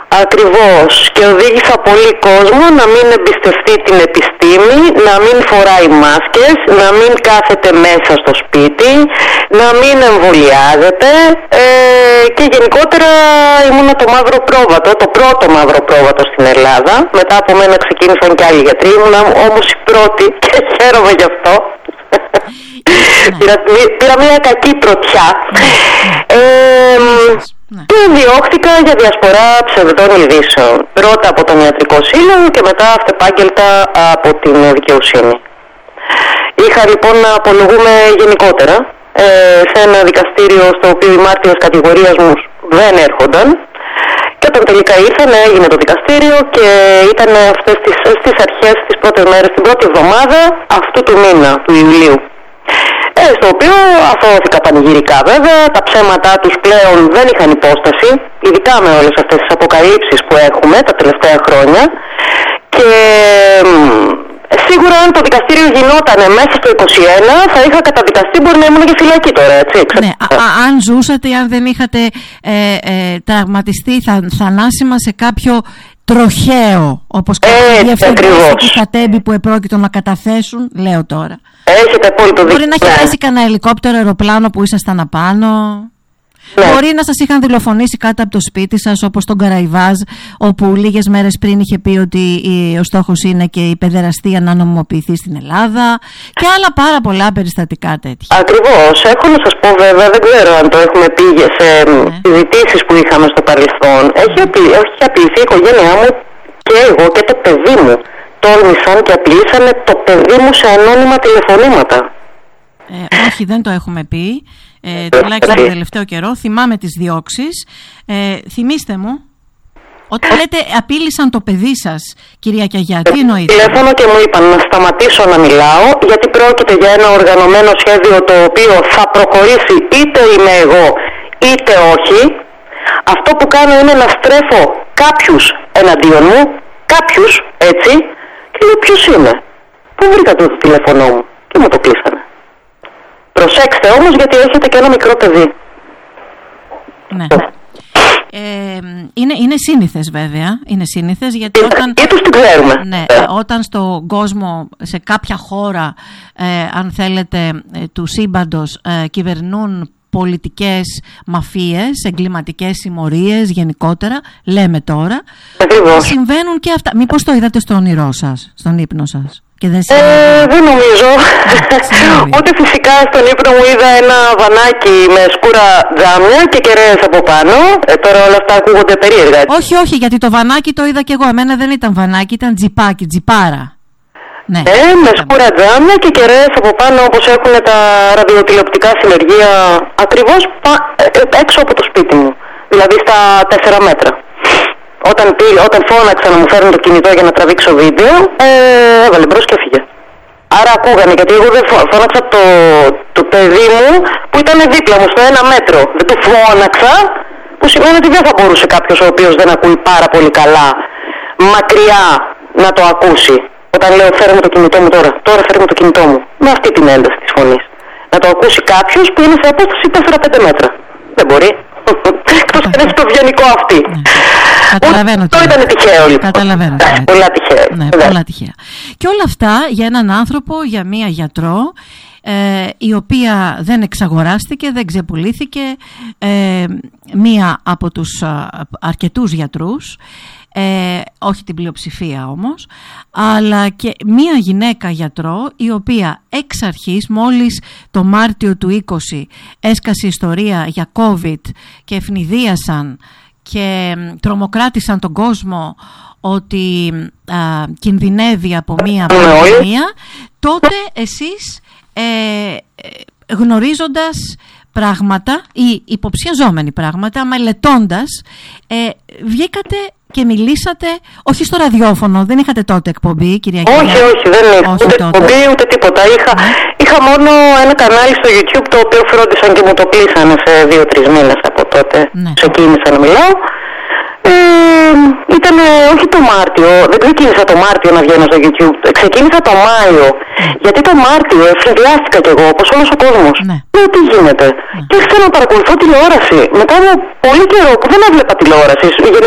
Ακριβώς. Και οδήγησα πολύ κόσμο να μην εμπιστευτεί την επιστήμη, να μην φοράει μάσκες, να μην κάθεται μέσα στο σπίτι, να μην εμβολιάζεται και γενικότερα ήμουν το μαύρο πρόβατο, το πρώτο μαύρο πρόβατο στην Ελλάδα. Μετά από μένα ξεκίνησαν και άλλοι γιατροί, ήμουν όμως η πρώτη και χαίρομαι γι' αυτό. Πήρα μια κακή πρωτιά. Και διώχτηκα για διασπορά ψευδών ειδήσεων. Πρώτα από τον Ιατρικό Σύλλογο και μετά αυτεπάγγελτα από την δικαιοσύνη. Είχα λοιπόν να απολογούμε γενικότερα σε ένα δικαστήριο στο οποίο οι μάρτυρες κατηγορίας μου δεν έρχονταν. Και όταν τελικά ήρθαν, έγινε το δικαστήριο και ήταν στις αρχές τις πρώτες μέρες, την πρώτη εβδομάδα αυτού του μήνα, του Ιουλίου. Στο οποίο αθώθηκα πανηγυρικά βέβαια, τα ψέματά τους πλέον δεν είχαν υπόσταση, ειδικά με όλες αυτές τις αποκαλύψεις που έχουμε τα τελευταία χρόνια. Και σίγουρα αν το δικαστήριο γινόταν μέσα στο 21 θα είχα καταδικαστεί, μπορεί να ήμουν και φυλακή τώρα, έτσι. Ναι, αν ζούσατε, αν δεν είχατε τραυματιστεί θανάσιμα σε κάποιο τροχαίο, όπως κάποιοι διευθυντές του Χατέμπη που επρόκειτο να καταθέσουν, λέω τώρα. Έχετε απόλυτο δίκιο. Μπορεί να έχει πέσει κανένα ελικόπτερο, αεροπλάνο που ήσασταν απάνω. Ναι. Μπορεί να σας είχαν δολοφονήσει κάτω από το σπίτι σας, όπως τον Καραϊβάζ, όπου λίγες μέρες πριν είχε πει ότι ο στόχος είναι και η παιδεραστία να νομιμοποιηθεί στην Ελλάδα και άλλα πάρα πολλά περιστατικά τέτοια. Ακριβώς. Έχω να σας πω βέβαια, δεν ξέρω αν το έχουμε πει σε συζητήσεις που είχαμε στο παρελθόν. Έχει απειληθεί η οικογένειά μου και εγώ και το παιδί μου. Τόλμησαν και απειλήσανε το παιδί μου σε ανώνυμα τηλεφωνήματα. Όχι, δεν το έχουμε πει. Τουλάχιστον τον τελευταίο καιρό. Θυμάμαι τις διώξεις. Θυμήστε μου, όταν λέτε απείλησαν το παιδί σας, κυρία Κιαγιά, τι εννοείτε? Τηλέφωνο και μου είπαν να σταματήσω να μιλάω, γιατί πρόκειται για ένα οργανωμένο σχέδιο το οποίο θα προχωρήσει είτε είμαι εγώ είτε όχι. Αυτό που κάνω είναι να στρέφω κάποιους εναντίον μου, κάποιους έτσι, και λέω ποιος είναι. Πού βρήκατε το τηλέφωνο μου? Και μου το κλείσανε. Προσέξτε όμως, γιατί έχετε και ένα μικρό παιδί. Ναι. Είναι σύνηθες βέβαια. Είναι σύνηθες γιατί όταν... τους την ξέρουμε. Ναι, όταν στον κόσμο, σε κάποια χώρα, αν θέλετε, του σύμπαντος κυβερνούν πολιτικές μαφίες, εγκληματικές συμμορίες γενικότερα, λέμε τώρα, συμβαίνουν και αυτά. Μήπως το είδατε στο όνειρό σας, στον ύπνο σας? Δεν νομίζω. Ούτε φυσικά στον ύπνο μου είδα ένα βανάκι με σκούρα τζάμια και κεραίες από πάνω. Τώρα όλα αυτά ακούγονται περίεργα. Όχι, γιατί το βανάκι το είδα κι εγώ. Εμένα δεν ήταν βανάκι, ήταν τζιπάκι, τζιπάρα. Ναι, με σκούρα τζάμια και κεραίες από πάνω, όπως έχουν τα ραδιοτηλεοπτικά συνεργεία, ακριβώς έξω από το σπίτι μου. Δηλαδή στα 4 μέτρα. Όταν φώναξα να μου φέρουν το κινητό για να τραβήξω βίντεο, έβαλε μπρος και έφυγε. Άρα ακούγανε, γιατί εγώ δεν φώναξα το παιδί μου που ήταν δίπλα μου στο 1 μέτρο. Δεν το φώναξα, που σημαίνει ότι δεν θα μπορούσε κάποιος ο οποίος δεν ακούει πάρα πολύ καλά μακριά να το ακούσει. Όταν λέω φέρε μου το κινητό μου τώρα φέρε μου το κινητό μου, με αυτή την ένταση της φωνής. Να το ακούσει κάποιος που είναι σε απόσταση 4-5 μέτρα. Δεν μπορεί. Εκτός αν έχει το ευγενικό αυτή. Καταλαβαίνω. Αυτό ήταν τυχαίο λοιπόν. Καταλαβαίνω. Πολλά τυχαία. Ναι, πολλά τυχαία. Και όλα αυτά για έναν άνθρωπο, για μία γιατρό, η οποία δεν εξαγοράστηκε, δεν ξεπουλήθηκε, μία από τους αρκετούς γιατρούς, όχι την πλειοψηφία όμως, αλλά και μία γυναίκα γιατρό η οποία εξ αρχής, μόλις το Μάρτιο του 20 έσκασε ιστορία για COVID και ευνηδίασαν και τρομοκράτησαν τον κόσμο ότι κινδυνεύει από μία πανδημία, τότε εσείς γνωρίζοντας πράγματα ή υποψιαζόμενοι πράγματα, μελετώντας, βγήκατε και μιλήσατε, όχι στο ραδιόφωνο, δεν είχατε τότε εκπομπή, κυρία Κιαγιά? Όχι, δεν είχα ούτε εκπομπή ούτε τίποτα. Είχα μόνο ένα κανάλι στο YouTube το οποίο φρόντισαν και μου το κλείσανε σε 2-3 μήνες από τότε. Ξεκίνησα να μιλάω. Ήταν όχι το Μάρτιο, δεν ξεκίνησα το Μάρτιο να βγαίνω στο YouTube, ξεκίνησα το Μάιο. Γιατί το Μάρτιο εφηλιάστηκα κι εγώ, όπως όλος ο κόσμος. Τι γίνεται. Και ήρθα να παρακολουθώ τηλεόραση. Μετά από πολύ καιρό που δεν έβλεπα τηλεόραση.